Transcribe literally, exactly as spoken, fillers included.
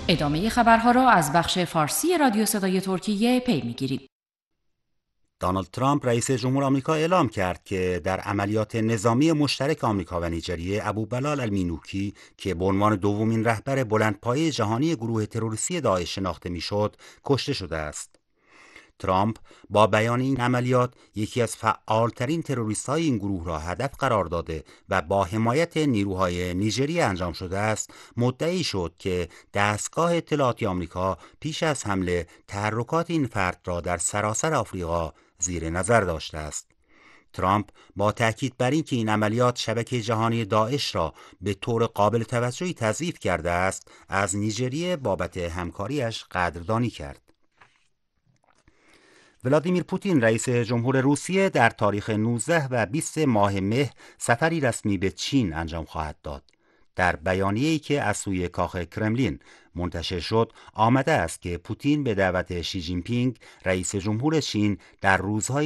ادامه خبرها را از بخش فارسی رادیو صدای ترکیه پی میگیرید. دونالد ترامپ رئیس جمهور آمریکا اعلام کرد که در عملیات نظامی مشترک آمریکا و نیجریه ابوبلال المینوکی که به عنوان دومین رهبر بلندپایه جهانی گروه تروریستی داعش شناخته میشد، کشته شده است. ترامپ با بیان این عملیات یکی از فعالترین تروریست‌های این گروه را هدف قرار داده و با حمایت نیروهای نیجریه انجام شده است، مدعی شد که دستگاه اطلاعاتی آمریکا پیش از حمله تحرکات این فرد را در سراسر آفریقا زیر نظر داشته است. ترامپ با تاکید بر این که این عملیات شبکه جهانی داعش را به طور قابل توجهی تضعیف کرده است، از نیجریه بابت همکاریش قدردانی کرد. ولادیمیر پوتین رئیس جمهور روسیه در تاریخ نوزده و بیست ماه مه سفری رسمی به چین انجام خواهد داد. در بیانیه‌ای که از سوی کاخ کرملین منتشر شد آمده است که پوتین به دعوت شی جین پینگ رئیس جمهور چین در روزهای